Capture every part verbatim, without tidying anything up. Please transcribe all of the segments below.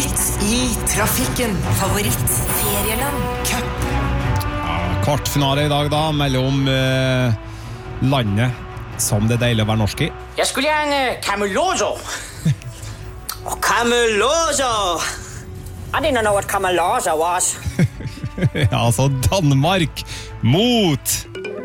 Favoritt i trafikken. Favoritt ferieland. Cup. Ja, kvartfinale i dag da, mellom eh, landet som det er deilig å være norsk i. Jeg skulle gjerne Camelloso. Og Camelloso. I didn't know what Camelloso was. Ja, altså Danmark mot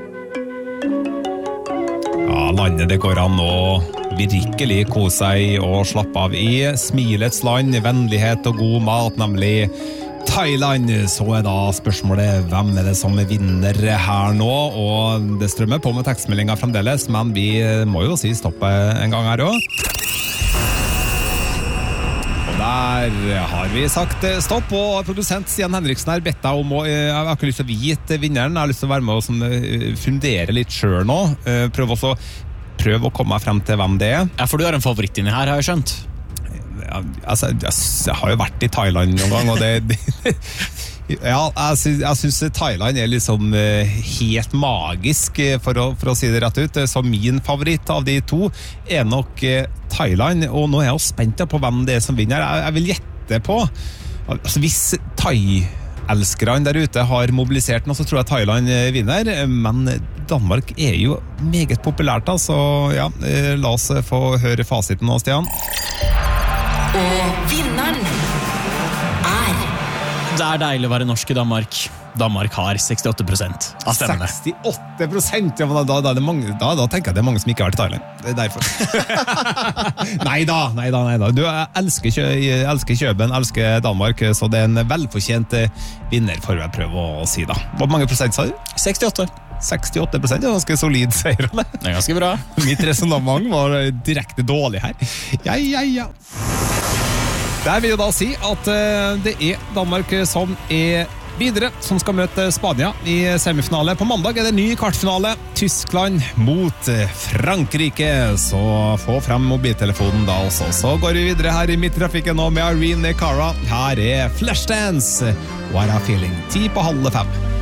Ja, landet det går an å virkelig kose seg og slappe av i. Smilets land, vennlighet og god mat, nemlig Thailand. Så er da spørsmålet hvem er det som vinner her nå, og det strømmer på med tekstmeldinger fremdeles, men vi må jo si stopp en gang her også. Og der har vi sagt stopp, og produsent Stian Henriksen har bedt deg om å, jeg har ikke lyst til å vite vinneren, jeg har lyst til å være med og sånn, fundere litt selv nå, prøv også prøv å komme meg frem til hvem det er. Ja, for du har en favoritt inni her, har jeg skjønt. Ja, altså, jeg, jeg har jo vært i Thailand noen gang, og det, det ja, jeg synes, jeg synes Thailand er liksom helt magisk, for å, for å si det rett ut. Så min favoritt av de to er nok Thailand, og nå er jeg jo spent på hvem det er som vinner. Jeg, jeg vil gjette på, altså hvis Thai-elskerne der ute har mobilisert nå, så tror jeg Thailand vinner, men Danmark er jo meget populært da, så ja, la oss få høre fasiten nå, Stian. Og vinneren er Det er deilig å være norsk i Danmark. Danmark har sekstiåtte prosent av stemmene. sekstiåtte prosent? Ja, men da, da, er det mange, da, da tenker jeg det er mange som ikke har vært i Thailand. Det er derfor. Neida, neida, neida. Du elsker, kjø, elsker Kjøben, elsker Danmark, så det er en velfortjent vinner, for å prøve å si da. Hvor mange prosent sa du? sekstiåtte. sekstiåtte prosent er ganske solid seier, eller? Det er ganske bra. Mitt resonemang var direkte dårlig her. Ja, ja, ja. Der vil jo da si at uh, det er Danmark som er videre, som skal møte Spania i semifinale. På mandag er det ny kvartfinale. Tyskland mot Frankrike. Så få frem mobiltelefonen da også. Så går vi videre her i Midttrafikken nå med Irene Cara. Her er Flashdance. What a feeling. Ti på halve fem.